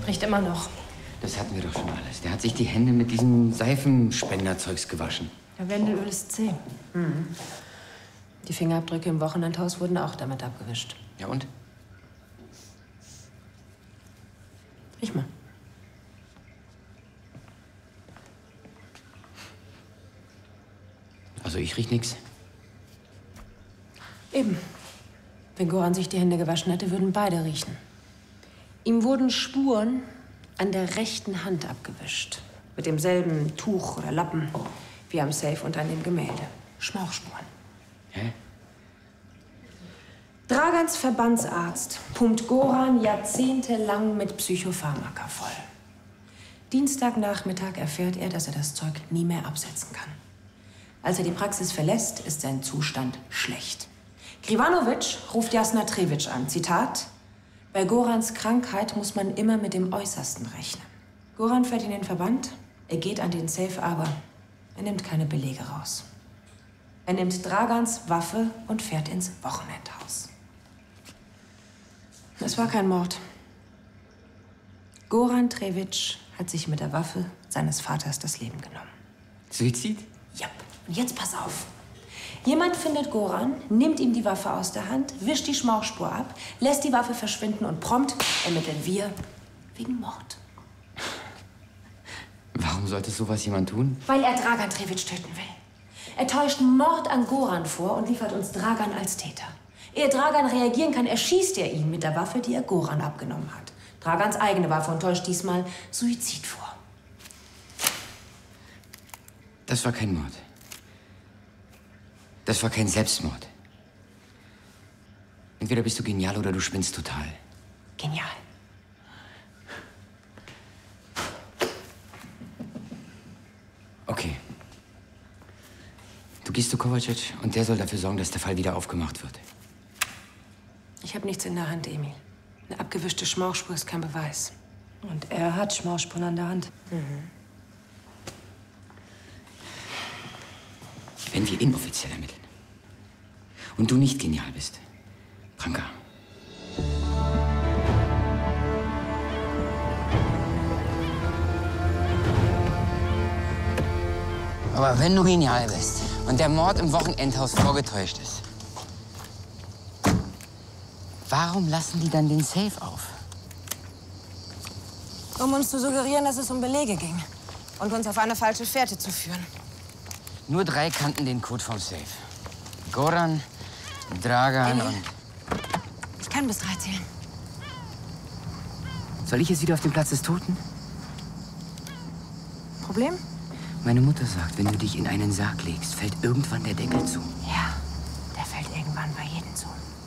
Riecht immer noch. Das hatten wir doch schon alles. Der hat sich die Hände mit diesem Seifenspenderzeugs gewaschen. Ja, Wendelöl ist zäh. Mhm. Die Fingerabdrücke im Wochenendhaus wurden auch damit abgewischt. Ja und? Riech mal. Also ich riech nix. Eben. Wenn Goran sich die Hände gewaschen hätte, würden beide riechen. Ihm wurden Spuren an der rechten Hand abgewischt. Mit demselben Tuch oder Lappen wie am Safe und an dem Gemälde. Schmauchspuren. Hä? Dragans Verbandsarzt pumpt Goran jahrzehntelang mit Psychopharmaka voll. Dienstagnachmittag erfährt er, dass er das Zeug nie mehr absetzen kann. Als er die Praxis verlässt, ist sein Zustand schlecht. Krivanovic ruft Jasna Trevic an. Zitat: Bei Gorans Krankheit muss man immer mit dem Äußersten rechnen. Goran fährt in den Verband, er geht an den Safe, aber er nimmt keine Belege raus. Er nimmt Dragans Waffe und fährt ins Wochenendhaus. Es war kein Mord. Goran Trevic hat sich mit der Waffe seines Vaters das Leben genommen. Suizid? Ja. Und jetzt pass auf. Jemand findet Goran, nimmt ihm die Waffe aus der Hand, wischt die Schmauchspur ab, lässt die Waffe verschwinden und prompt ermitteln wir wegen Mord. Warum sollte sowas jemand tun? Weil er Dragan Trevic töten will. Er täuscht Mord an Goran vor und liefert uns Dragan als Täter. Ehe Dragan reagieren kann, erschießt er ihn mit der Waffe, die er Goran abgenommen hat. Dragans eigene Waffe und täuscht diesmal Suizid vor. Das war kein Mord. Das war kein Selbstmord. Entweder bist du genial oder du spinnst total. Genial. Okay. Du gehst zu Kovacic und der soll dafür sorgen, dass der Fall wieder aufgemacht wird. Ich habe nichts in der Hand, Emil. Eine abgewischte Schmauchspur ist kein Beweis. Und er hat Schmauchspuren an der Hand. Wenn wir inoffiziell ermitteln und du nicht genial bist, Branka. Aber wenn du genial bist und der Mord im Wochenendhaus vorgetäuscht ist, warum lassen die dann den Safe auf? Um uns zu suggerieren, dass es um Belege ging. Und uns auf eine falsche Fährte zu führen. Nur 3 kannten den Code vom Safe. Goran, Dragan und... Ich kann bis 3 zählen. Soll ich jetzt wieder auf den Platz des Toten? Problem? Meine Mutter sagt, wenn du dich in einen Sarg legst, fällt irgendwann der Deckel zu. Ja, der fällt irgendwann bei jedem zu.